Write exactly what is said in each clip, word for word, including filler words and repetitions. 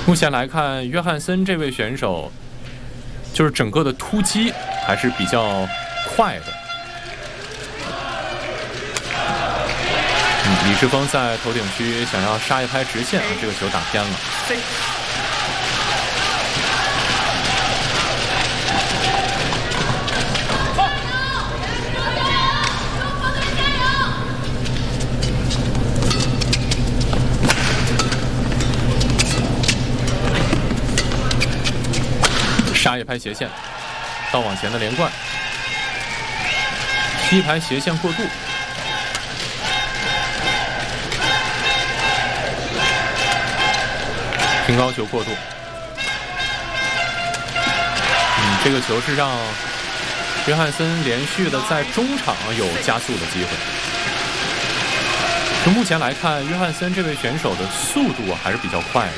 目前来看，约翰森这位选手就是整个的突击还是比较快的。嗯，李世峰在头顶区想要杀一拍直线，啊，这个球打偏了。杀一拍斜线，到往前的连贯，踢拍斜线过渡，平高球过渡。嗯，这个球是让约翰森连续的在中场有加速的机会。从目前来看，约翰森这位选手的速度还是比较快的。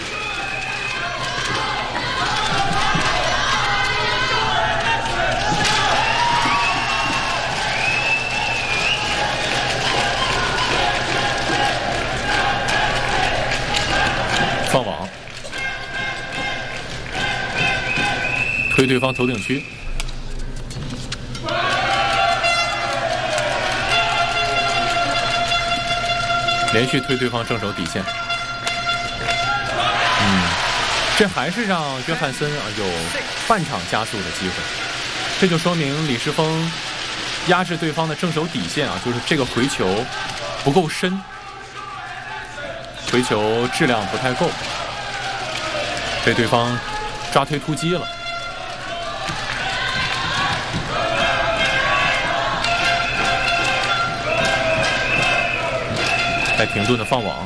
放网，推对方头顶区，连续推对方正手底线。嗯，这还是让约翰森啊有半场加速的机会，这就说明李世峰压制对方的正手底线啊，就是这个回球不够深。回球质量不太够，被对方抓推突击了。再停顿的放网，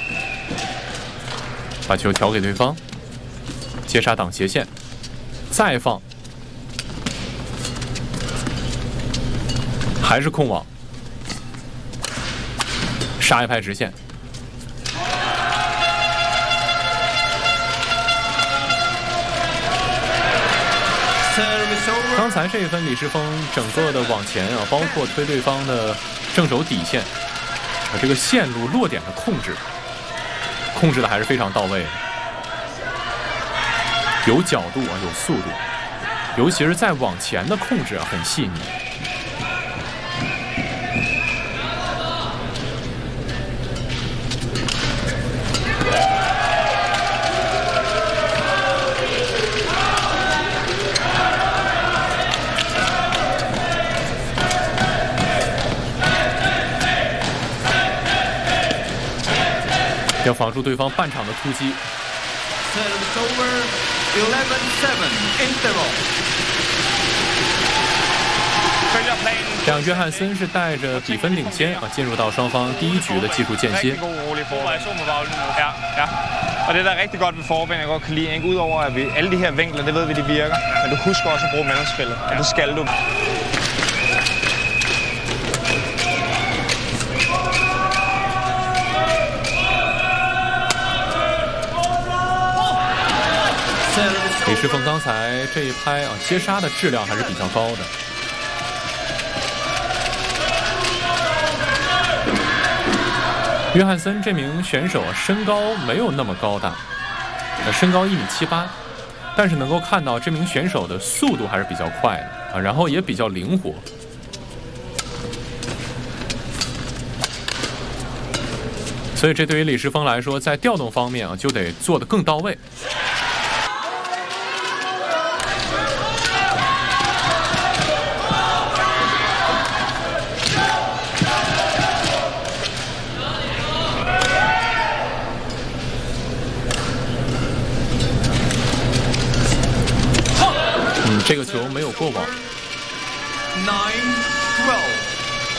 把球调给对方，接杀挡斜线，再放，还是控网，杀一拍直线。刚才这一分，李世峰整个的往前啊，包括推对方的正手底线，啊，这个线路落点的控制，控制的还是非常到位的，有角度啊，有速度，尤其是在往前的控制啊，很细腻。要防住对方半场的突击。这样，约翰森是带着比分领先啊，进入到双方第一局的技术间歇。 Og det der er rigtig godt ved forben, jeg godt kan lide, ikke? Udover at vi alle de her vinkler, det ved vi de virker, men du husker også at bruge mellemspillet, og det skal du. 李世峰刚才这一拍啊，接杀的质量还是比较高的。约翰森这名选手啊，身高没有那么高大，呃，身高一米七八，但是能够看到这名选手的速度还是比较快的啊，然后也比较灵活。所以这对于李世峰来说，在调动方面啊，就得做得更到位。这个球没有过网。 nine twelve